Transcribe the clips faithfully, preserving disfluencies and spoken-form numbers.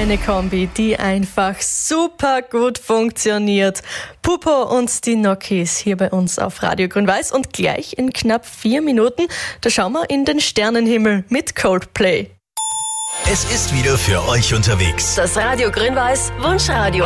eine Kombi, die einfach super gut funktioniert. Pupo und die Nokis hier bei uns auf Radio Grün-Weiß und gleich in knapp vier Minuten, da schauen wir in den Sternenhimmel mit Coldplay. Es ist wieder für euch unterwegs. Das Radio Grün-Weiß Wunschradio.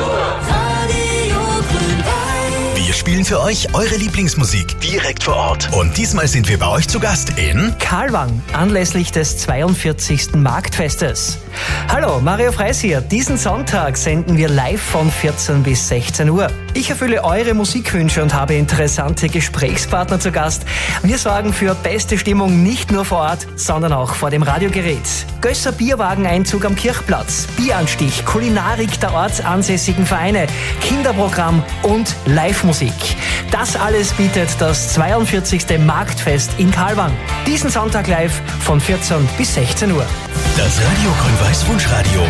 Wir spielen für euch eure Lieblingsmusik direkt vor Ort. Und diesmal sind wir bei euch zu Gast in Kalwang, anlässlich des zweiundvierzigsten Marktfestes. Hallo, Mario Freis hier. Diesen Sonntag senden wir live von vierzehn bis sechzehn Uhr. Ich erfülle eure Musikwünsche und habe interessante Gesprächspartner zu Gast. Wir sorgen für beste Stimmung nicht nur vor Ort, sondern auch vor dem Radiogerät. Gösser Bierwageneinzug am Kirchplatz, Bieranstich, Kulinarik der ortsansässigen Vereine, Kinderprogramm und Live-Musik. Das alles bietet das zweiundvierzigste Marktfest in Kalwang. Diesen Sonntag live von vierzehn bis sechzehn Uhr. Das Radio Grün-Weiß Wunschradio.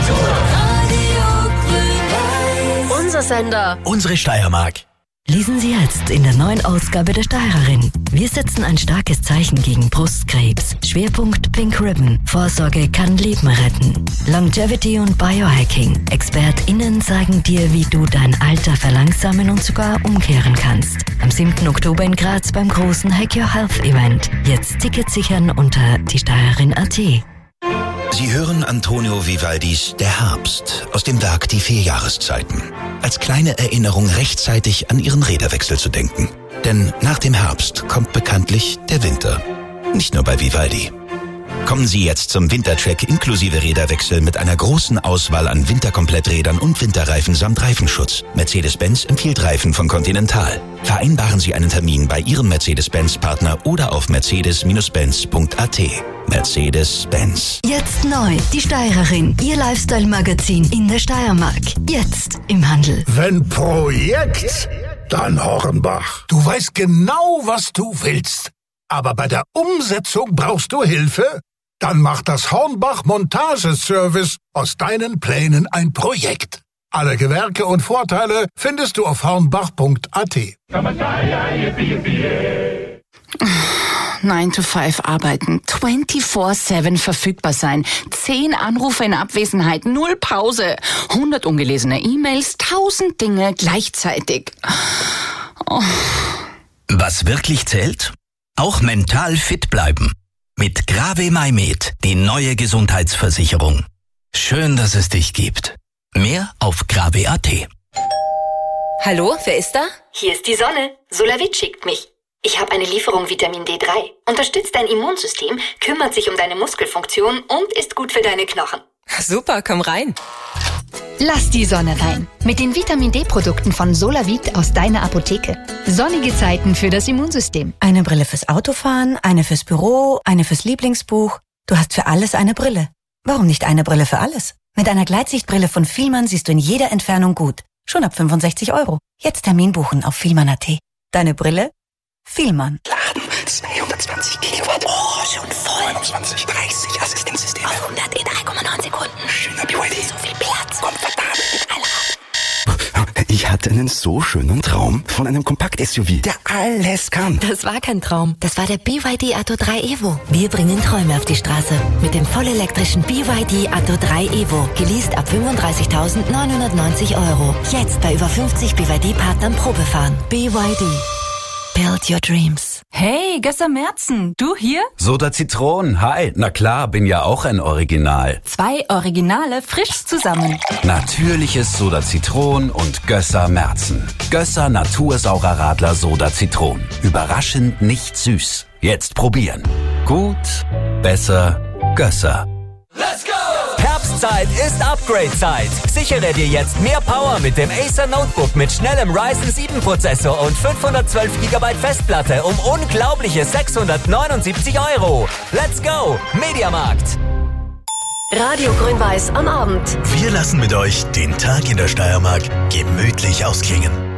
Unser Sender. Unsere Steiermark. Lesen Sie jetzt in der neuen Ausgabe der Steirerin. Wir setzen ein starkes Zeichen gegen Brustkrebs. Schwerpunkt Pink Ribbon. Vorsorge kann Leben retten. Longevity und Biohacking. ExpertInnen zeigen dir, wie du dein Alter verlangsamen und sogar umkehren kannst. Am siebten Oktober in Graz beim großen Hack Your Health Event. Jetzt Tickets sichern unter die Steirerin punkt at. Sie hören Antonio Vivaldis Der Herbst aus dem Werk Die vier Jahreszeiten. Als kleine Erinnerung rechtzeitig an Ihren Räderwechsel zu denken. Denn nach dem Herbst kommt bekanntlich der Winter. Nicht nur bei Vivaldi. Kommen Sie jetzt zum Wintertrack inklusive Räderwechsel mit einer großen Auswahl an Winterkompletträdern und Winterreifen samt Reifenschutz. Mercedes-Benz empfiehlt Reifen von Continental. Vereinbaren Sie einen Termin bei Ihrem Mercedes-Benz-Partner oder auf mercedes Benz punkt at. Mercedes-Benz. Jetzt neu, die Steirerin, Ihr Lifestyle-Magazin in der Steiermark. Jetzt im Handel. Wenn Projekt, dann Hornbach. Du weißt genau, was du willst. Aber bei der Umsetzung brauchst du Hilfe? Dann macht das Hornbach Montageservice aus deinen Plänen ein Projekt. Alle Gewerke und Vorteile findest du auf hornbach punkt at. nine to five arbeiten, vierundzwanzig sieben verfügbar sein, zehn Anrufe in Abwesenheit, null Pause, hundert ungelesene E-Mails, tausend Dinge gleichzeitig. Oh. Was wirklich zählt? Auch mental fit bleiben. Mit Grave Maimed, die neue Gesundheitsversicherung. Schön, dass es dich gibt. Mehr auf grave punkt at. Hallo, wer ist da? Hier ist die Sonne. Solavit schickt mich. Ich habe eine Lieferung Vitamin D drei. Unterstützt dein Immunsystem, kümmert sich um deine Muskelfunktion und ist gut für deine Knochen. Super, komm rein. Lass die Sonne rein. Mit den Vitamin D-Produkten von Solavit aus deiner Apotheke. Sonnige Zeiten für das Immunsystem. Eine Brille fürs Autofahren, eine fürs Büro, eine fürs Lieblingsbuch. Du hast für alles eine Brille. Warum nicht eine Brille für alles? Mit einer Gleitsichtbrille von Fielmann siehst du in jeder Entfernung gut. Schon ab fünfundsechzig Euro. Jetzt Termin buchen auf fielmann punkt at. Deine Brille? Fielmann. Laden zweihundertzwanzig Kilowatt. Oh, schon voll. neunundzwanzig, dreißig Assistenzsysteme. Auf hundert in drei Komma neun Sekunden. Schöner B Y D. So viel Platz. Komfortabel. Ich hatte einen so schönen Traum von einem Kompakt-S U V, der alles kann. Das war kein Traum. Das war der B Y D Atto drei Evo. Wir bringen Träume auf die Straße. Mit dem vollelektrischen B Y D Atto drei Evo. Geleast ab fünfunddreißigtausendneunhundertneunzig Euro. Jetzt bei über fünfzig B Y D-Partnern Probefahren. B Y D. Build your dreams. Hey, Gösser Merzen, du hier? Soda Zitron, hi. Na klar, bin ja auch ein Original. Zwei Originale frisch zusammen. Natürliches Soda Zitron und Gösser Merzen. Gösser Natursaurer Radler Soda Zitron. Überraschend nicht süß. Jetzt probieren. Gut, besser, Gösser. Let's go! Herbstzeit ist Upgrade-Zeit. Sichere dir jetzt mehr Power mit dem Acer Notebook mit schnellem Ryzen sieben Prozessor und fünfhundertzwölf Gigabyte Festplatte um unglaubliche sechshundertneunundsiebzig Euro. Let's go! Mediamarkt. Radio Grün-Weiß am Abend. Wir lassen mit euch den Tag in der Steiermark gemütlich ausklingen.